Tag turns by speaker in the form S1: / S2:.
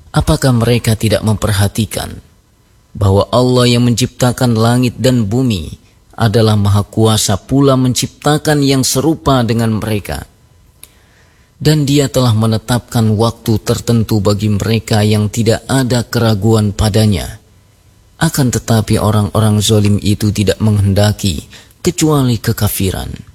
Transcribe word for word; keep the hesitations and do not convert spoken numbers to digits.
S1: Apakah mereka tidak memperhatikan bahwa Allah yang menciptakan langit dan bumi adalah Maha Kuasa pula menciptakan yang serupa dengan mereka? Dan Dia telah menetapkan waktu tertentu bagi mereka yang tidak ada keraguan padanya. Akan tetapi orang-orang zalim itu tidak menghendaki kecuali kekafiran.